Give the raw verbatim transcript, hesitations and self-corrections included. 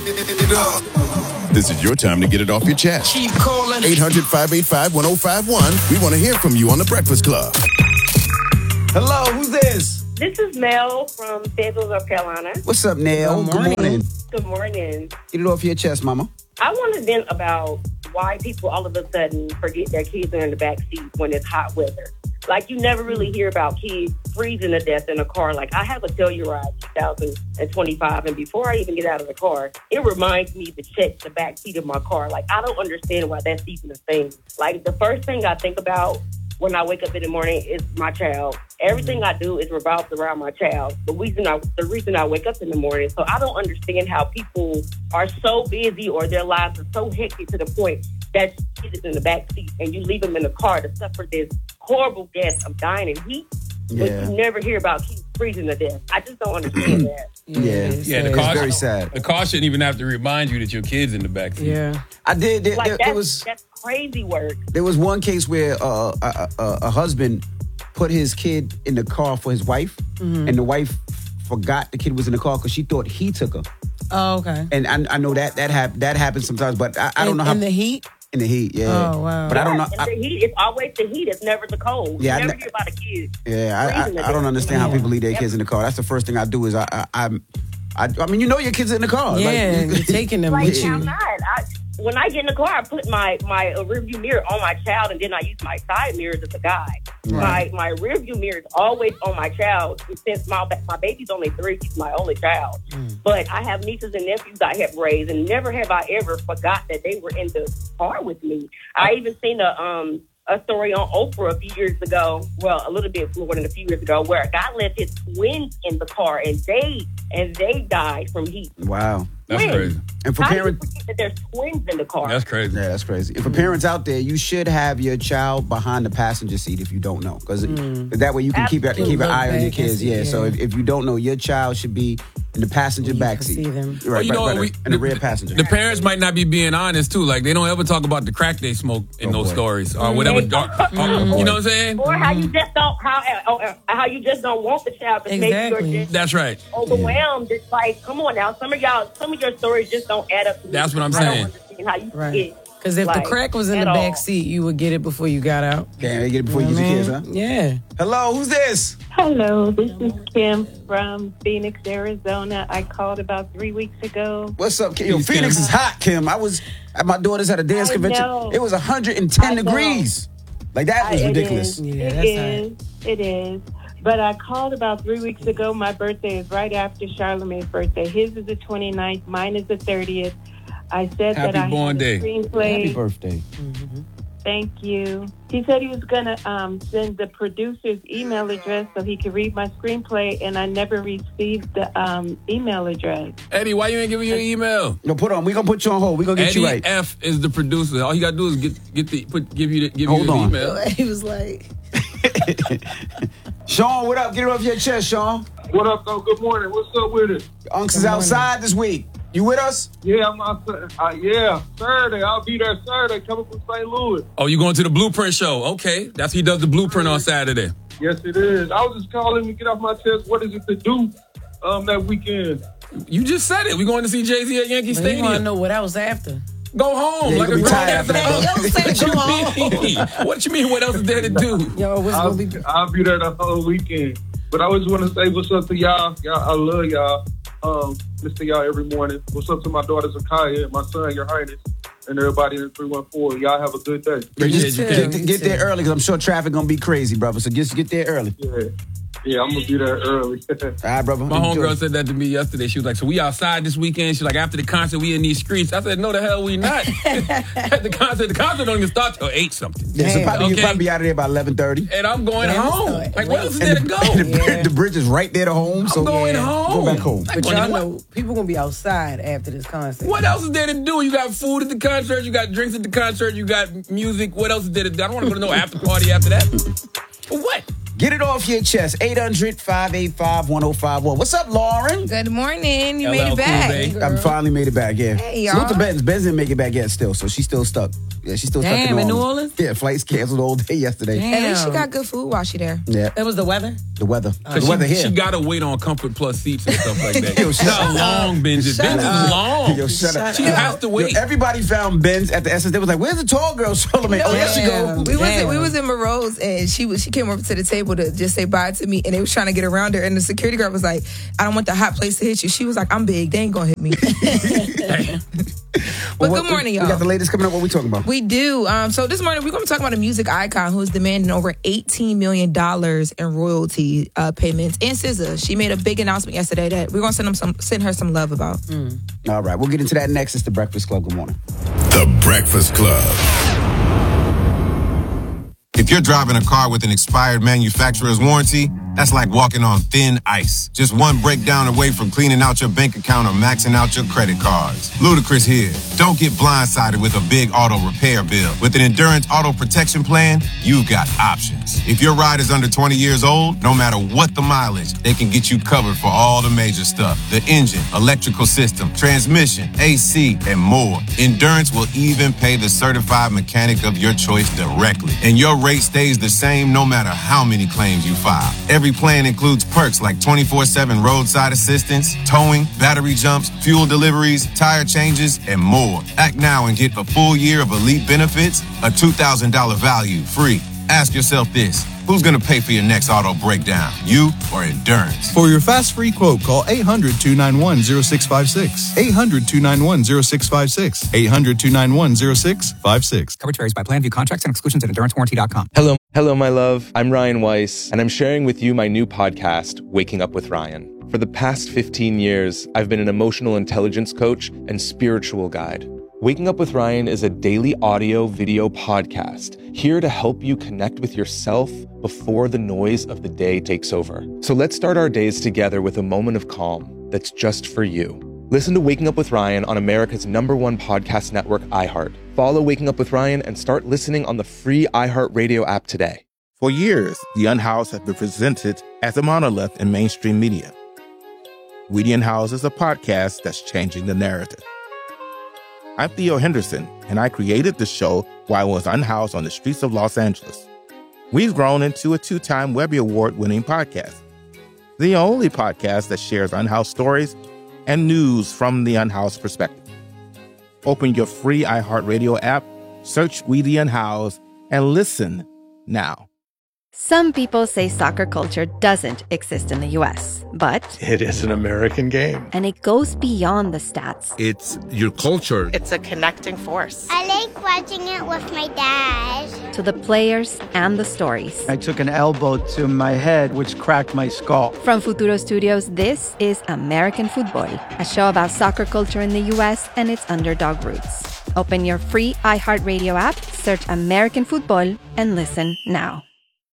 This is your time to get it off your chest. Keep calling. eight hundred, five eight five, one oh five one. We want to hear from you on The Breakfast Club. Hello, who's this? This is Mel from Fayetteville, North Carolina. What's up, Nell? Good morning. Good morning. Good morning. Get it off your chest, mama. I want to vent about why people all of a sudden forget their kids are in the back seat when it's hot weather. Like, you never really hear about kids freezing to death in a car. Like, I have a Telluride two thousand twenty-five, and before I even get out of the car, it reminds me to check the back seat of my car. Like, I don't understand why that's even a thing. Like, the first thing I think about when I wake up in the morning is my child. Everything I do is revolved around my child. The reason I the reason I wake up in the morning. So I don't understand how people are so busy or their lives are so hectic to the point that kid is in the back seat and you leave them in the car to suffer this horrible death of dying in heat. Yeah. But you never hear about kids freezing to death. I just don't understand that. Yeah, Yeah, the it's car, very sad. The car shouldn't even have to remind you that your kid's in the back seat. Yeah. I did. There, Like, there, that's, there was that's crazy work. there was one case where uh, a, a, a husband put his kid in the car for his wife, Mm-hmm. and the wife forgot the kid was in the car because she thought he took her. Oh, okay. And I, I know that that hap- that happens sometimes, but I, I don't in, know how in the heat. in the heat. Yeah. Oh, wow. But I don't know. And I, the heat, it's always the heat. It's never the cold. Yeah, I you never kn- hear about a kid. yeah, I, freezing to I, I don't death. understand how Yeah. people leave their kids in the car. That's the first thing I do is I I I'm, I, I mean you know your kids in the car. Yeah, Like, and you're taking them Like, with I'm you. not. I, when I get in the car, I put my my uh, rearview mirror on my child, and then I use my side mirrors as a guide. Right. My my rearview mirror is always on my child. Since my my baby's only three, she's my only child. Mm. But I have nieces and nephews I have raised, and never have I ever forgot that they were in the car with me. I even seen a um. a story on Oprah a few years ago, well, a little bit more than a few years ago, where a guy left his twins in the car and they and they died from heat. Wow. That's Twins. crazy. And for How do you parents, forget that there's twins in the car? That's crazy. yeah, that's crazy. And for parents out there, you should have your child behind the passenger seat if you don't know, because that way you can keep keep an eye on your kids. Yeah. So if, if you don't know, your child should be in the passenger You back can seat. see them. Right, Well, you right, know right, what, we- in the rear passenger. The parents might not be being honest too. Like they don't ever talk about the crack they smoke in Oh, those boy. stories or whatever. Dark, or- you know what I'm saying? Or how you just don't how uh, how you just don't want the child, but maybe Exactly. you're just That's right. overwhelmed. It's like, come on now, some of y'all, some of your stories just don't add up to me. That's what I'm I saying. don't understand how you Right. get. Because if like, the crack was in at the back all. seat, you would get it before you got out. Damn, they get it before you You get know your kids, what I huh? mean? Yeah. Hello, who's this? Hello, this is Kim from Phoenix, Arizona. I called about three weeks ago. What's up, Kim? Yo, Peace, Phoenix Kim. is hot, Kim. I was at my daughter's at a dance I convention. know. It was one hundred ten I know. degrees. Like that was I- it ridiculous. is. Yeah, It that's is. It is. But I called about three weeks ago. My birthday is right after Charlamagne's birthday. His is the twenty-ninth. Mine is the thirtieth. I said Happy that I born had day. a screenplay. Happy birthday. Thank you. He said he was going to um, send the producer's email address so he could read my screenplay, and I never received the um, email address. Eddie, why you ain't giving your email? No, put on. We gonna put you on hold. We gonna get Eddie you right. F is the producer. All you gotta do is get get the put give you the, give Hold you the on. email. He was like, Sean, what up? Get it off your chest, Sean. What up, though? Good morning. What's up with it? Unks is outside this week. You with us? Yeah, I'm outside. Uh, yeah, Saturday. I'll be there Saturday coming from Saint Louis. Oh, you going to the Blueprint show? Okay, that's he does the Blueprint on Saturday. Yes, it is. I was just calling to get off my chest. What is it to do um, that weekend? You just said it. We going to see Jay-Z at Yankee you want to Stadium. know what I was after. Go home Yeah, like you a gonna be grown tired after after that. that. Yo, say go What you mean? What you mean? What else is there to do? Yo, what's I'll, going to be... I'll be there the whole weekend. But I always want to say what's up to y'all. Y'all, I love y'all. Um, listen to y'all every morning. What's up to my daughter Zakaya and my son, Your Highness, and everybody in the three one four. Y'all have a good day. Appreciate Just you, get, Kim. get there early because I'm sure traffic gonna be crazy, brother. So just get there early. Yeah, yeah, I'm gonna be there early. All right, brother. My Enjoy. homegirl said that to me yesterday. She was like, so we outside this weekend? She's like, after the concert, we in these streets. I said, no, the hell we not. At the concert, the concert don't even start till eight something. Yeah, so Damn. probably you Okay. probably be out of there by eleven thirty. And I'm going Damn, home. so- Like, what else is there And to the, go? and the, Yeah. the bridge is right there to home. So I'm going Yeah. home. Go back home. Like, But what- y'all what- know, people going to be outside after this concert. What else is there to do? You got food at the concert, you got drinks at the concert, you got music. What else is there to do? I don't want to go to no after party after that. For what? Get it off your chest. eight hundred, five eight five, one oh five one. What's up, Lauren? Good morning. You L made L it back. Cool I finally made it back, yeah. Hey, y'all. Salute to Benz. Benz didn't make it back yet still, so she's still stuck. Yeah, she's still Damn, stuck in in New New Orleans. Orleans? Yeah, flights canceled all day yesterday. At least she Damn. got good food while she there. Yeah, It was the weather? the weather. The Cause weather she, here. she gotta wait on Comfort Plus seats and stuff like that. Yo, Yo, shut how up. long Benz is. Shut Benz is up. long. Yo, shut up. She has to Yo, wait. everybody found Benz at the Essence. They was like, "Where's the tall girl, Charlamagne?" Oh, there she go. We was Damn. we was in Monroe's and she was she came over to the table to just say bye to me and they was trying to get around her and the security guard was like, "I don't want the hot place to hit you." She was like, "I'm big, they ain't gonna hit me." But Well, good morning, we, y'all. We got the latest coming up. What we talking about? We do. Um, so this morning we're going to talk about a music icon who's demanding over eighteen million dollars in royalty uh, payments. And S Z A, she made a big announcement yesterday that we're going to send them some, send her some love about. Mm. All right, we'll get into that next. It's the Breakfast Club. Good morning. The Breakfast Club. If you're driving a car with an expired manufacturer's warranty, that's like walking on thin ice. Just one breakdown away from cleaning out your bank account or maxing out your credit cards. Ludacris here. Don't get blindsided with a big auto repair bill. With an Endurance Auto Protection Plan, you've got options. If your ride is under twenty years old, no matter what the mileage, they can get you covered for all the major stuff. The engine, electrical system, transmission, A C, and more. Endurance will even pay the certified mechanic of your choice directly. And your rate stays the same no matter how many claims you file. Every plan includes perks like twenty-four seven roadside assistance, towing, battery jumps, fuel deliveries, tire changes, and more. Act now and get a full year of elite benefits, a two thousand dollars value free. Ask yourself this: who's going to pay for your next auto breakdown, you or Endurance? For your fast free quote, call eight hundred, two nine one, oh six five six. eight hundred, two nine one, oh six five six. eight hundred, two nine one, oh six five six. Coverage varies by plan. View contracts and exclusions at endurance warranty dot com. Hello, hello, my love. I'm Ryan Weiss, and I'm sharing with you my new podcast, Waking Up with Ryan. For the past fifteen years, I've been an emotional intelligence coach and spiritual guide. Waking Up with Ryan is a daily audio video podcast here to help you connect with yourself before the noise of the day takes over. So let's start our days together with a moment of calm that's just for you. Listen to Waking Up with Ryan on America's number one podcast network, iHeart. Follow Waking Up with Ryan and start listening on the free iHeartRadio app today. For years, The Unhoused have been presented as a monolith in mainstream media. We the Unhoused is a podcast that's changing the narrative. I'm Theo Henderson, and I created the show while I was unhoused on the streets of Los Angeles. We've grown into a two-time Webby Award-winning podcast, the only podcast that shares unhoused stories and news from the unhoused perspective. Open your free iHeartRadio app, search We the Unhoused, and listen now. Some people say soccer culture doesn't exist in the U S, but it is an American game. And it goes beyond the stats. It's your culture. It's a connecting force. I like watching it with my dad. To the players and the stories. I took an elbow to my head, which cracked my skull. From Futuro Studios, this is American Football, a show about soccer culture in the U S and its underdog roots. Open your free iHeartRadio app, search American Football, and listen now.